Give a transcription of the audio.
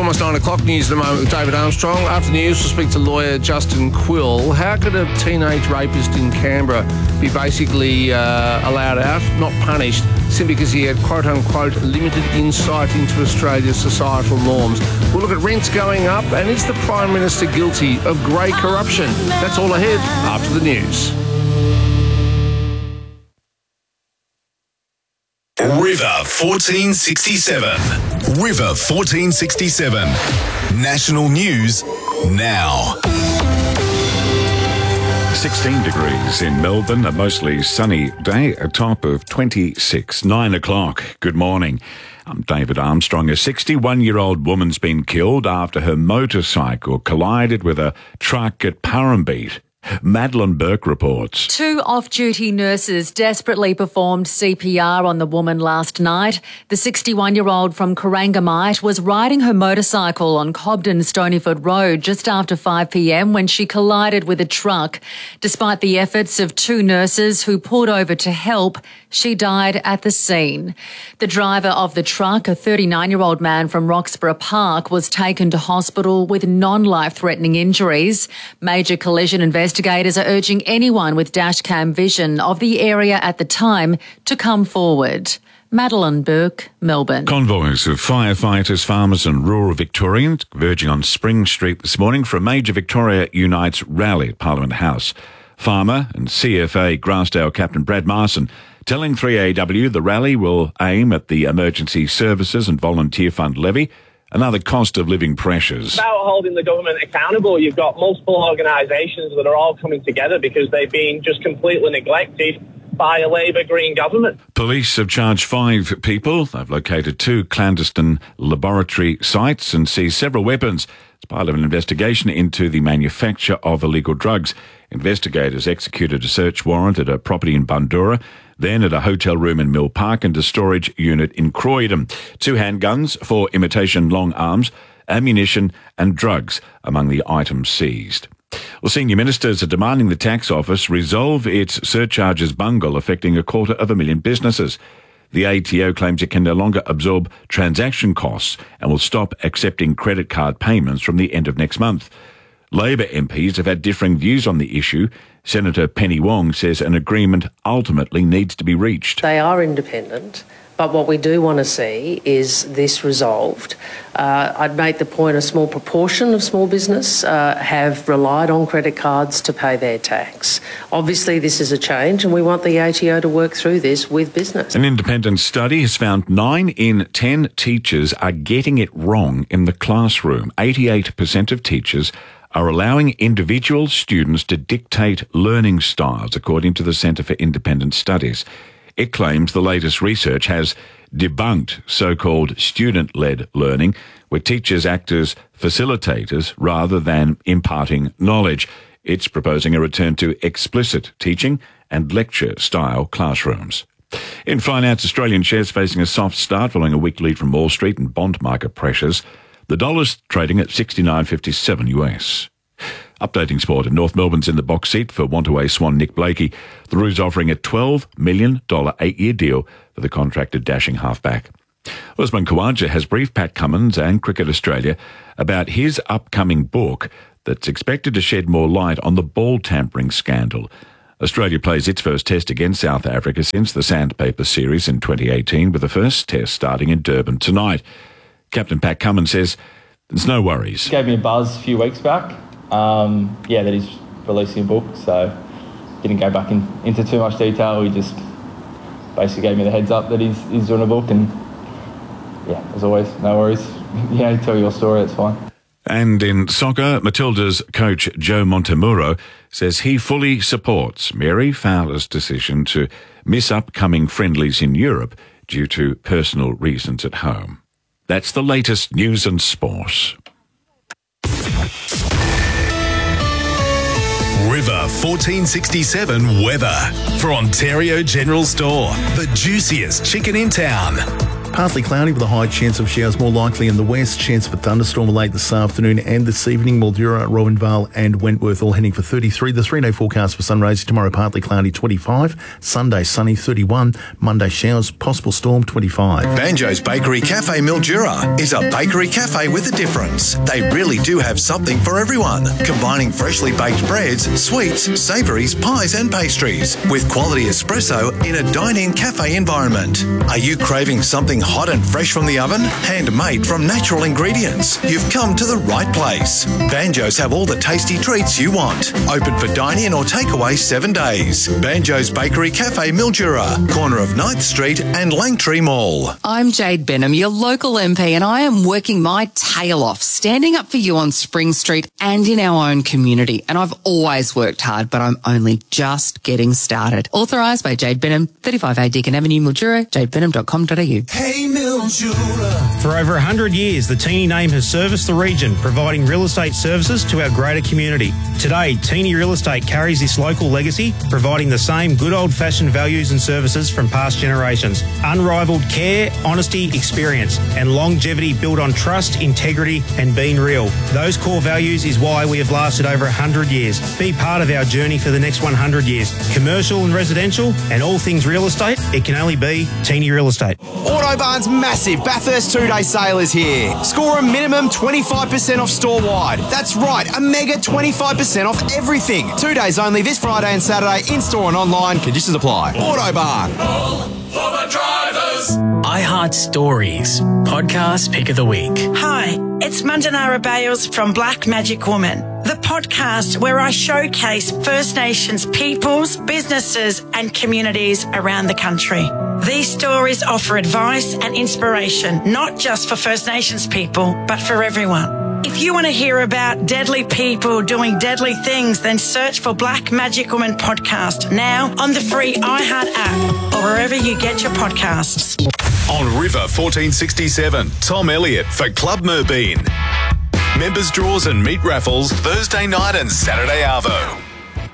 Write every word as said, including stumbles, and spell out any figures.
almost nine o'clock. News at the moment with David Armstrong. After the news, we'll speak to lawyer Justin Quill. How could a teenage rapist in Canberra be basically uh, allowed out, not punished, simply because he had quote-unquote limited insight into Australia's societal norms? We'll look at rents going up, and is the Prime Minister guilty of grey corruption? That's all ahead after the news. River fourteen sixty-seven. River fourteen sixty-seven. National news now. sixteen degrees in Melbourne, a mostly sunny day, a top of twenty-six. Nine o'clock. Good morning. I'm David Armstrong. A sixty-one-year-old woman's been killed after her motorcycle collided with a truck at Purrumbete. Madeline Burke reports. Two off-duty nurses desperately performed C P R on the woman last night. The sixty-one-year-old from Corangamite was riding her motorcycle on Cobden-Stonyford Road just after five p.m. when she collided with a truck. Despite the efforts of two nurses who pulled over to help, she died at the scene. The driver of the truck, a thirty-nine-year-old man from Roxburgh Park, was taken to hospital with non-life-threatening injuries. Major collision investigators Investigators are urging anyone with dashcam vision of the area at the time to come forward. Madeline Burke, Melbourne. Convoys of firefighters, farmers and rural Victorians converging on Spring Street this morning for a major Victoria Unites rally at Parliament House. Farmer and C F A Grassdale Captain Brad Marson telling three A W the rally will aim at the Emergency Services and Volunteer Fund levy, another cost of living pressures. About holding the government accountable, you've got multiple organisations that are all coming together because they've been just completely neglected by a Labour Green government. Police have charged five people. They've located two clandestine laboratory sites and seized several weapons as part of an investigation into the manufacture of illegal drugs. Investigators executed a search warrant at a property in Bundoora, then at a hotel room in Mill Park and a storage unit in Croydon. Two handguns, four imitation long arms, ammunition and drugs among the items seized. Well, senior ministers are demanding the tax office resolve its surcharges bungle affecting a quarter of a million businesses. The A T O claims it can no longer absorb transaction costs and will stop accepting credit card payments from the end of next month. Labor M Ps have had differing views on the issue. Senator Penny Wong says an agreement ultimately needs to be reached. They are independent, but what we do want to see is this resolved. Uh, I'd make the point a small proportion of small business uh, have relied on credit cards to pay their tax. Obviously, this is a change and we want the A T O to work through this with business. An independent study has found nine in ten teachers are getting it wrong in the classroom. eighty-eight percent of teachers are allowing individual students to dictate learning styles, according to the Centre for Independent Studies. It claims the latest research has debunked so-called student-led learning, where teachers act as facilitators rather than imparting knowledge. It's proposing a return to explicit teaching and lecture-style classrooms. In finance, Australian shares facing a soft start following a weak lead from Wall Street and bond market pressures. The dollar's trading at sixty-nine fifty-seven U S. Updating sport, in North Melbourne's in the box seat for Wantaway Swan Nick Blakey. The Roos offering a twelve million dollars eight-year deal for the contracted dashing halfback. Usman Khawaja has briefed Pat Cummins and Cricket Australia about his upcoming book that's expected to shed more light on the ball tampering scandal. Australia plays its first test against South Africa since the Sandpaper Series in twenty eighteen, with the first test starting in Durban tonight. Captain Pat Cummins says there's no worries. He gave me a buzz a few weeks back. Um, yeah, that he's releasing a book, so didn't go back in, into too much detail. He just basically gave me the heads up that he's, he's doing a book, and yeah, as always, no worries. You know, tell your story, it's fine. And in soccer, Matilda's coach Joe Montemuro says he fully supports Mary Fowler's decision to miss upcoming friendlies in Europe due to personal reasons at home. That's the latest news and sport. River fourteen sixty-seven weather for Ontario General Store, the juiciest chicken in town. Partly cloudy with a high chance of showers more likely in the west. Chance of a thunderstorm late this afternoon and this evening. Mildura, Rowanvale and Wentworth all heading for thirty-three. The three-day forecast for sunrise tomorrow partly cloudy twenty-five. Sunday sunny thirty-one. Monday showers, possible storm twenty-five. Banjo's Bakery Cafe Mildura is a bakery cafe with a difference. They really do have something for everyone, combining freshly baked breads, sweets, savouries, pies and pastries with quality espresso in a dine-in cafe environment. Are you craving something hot and fresh from the oven? Handmade from natural ingredients. You've come to the right place. Banjo's have all the tasty treats you want. Open for dine-in or takeaway seven days. Banjo's Bakery Cafe Mildura, corner of ninth Street and Langtree Mall. I'm Jade Benham, your local M P, and I am working my tail off, standing up for you on Spring Street and in our own community. And I've always worked hard, but I'm only just getting started. Authorised by Jade Benham, thirty-five A Deakin Avenue, Mildura, jade benham dot com dot a u. Hey Mildura. For over one hundred years, the Teeny name has serviced the region, providing real estate services to our greater community. Today, Teeny Real Estate carries this local legacy, providing the same good old-fashioned values and services from past generations. Unrivaled care, honesty, experience, and longevity built on trust, integrity, and being real. Those core values is why we have lasted over one hundred years. Be part of our journey for the next one hundred years. Commercial and residential, and all things real estate, it can only be Teeny Real Estate. Autobarn's massive Bathurst two-day sale is here. Score a minimum twenty-five percent off store-wide. That's right, a mega twenty-five percent off everything. Two days only this Friday and Saturday, in-store and online. Conditions apply. Autobarn. All for the drivers. iHeart Stories, podcast pick of the week. Hi, it's Mandanara Bales from Black Magic Woman, the podcast where I showcase First Nations peoples, businesses and communities around the country. These stories offer advice and inspiration, not just for First Nations people, but for everyone. If you want to hear about deadly people doing deadly things, then search for Black Magic Woman Podcast now on the free iHeart app or wherever you get your podcasts. On River fourteen sixty-seven, Tom Elliott for Club Merbeen. Members draws and meat raffles Thursday night and Saturday arvo.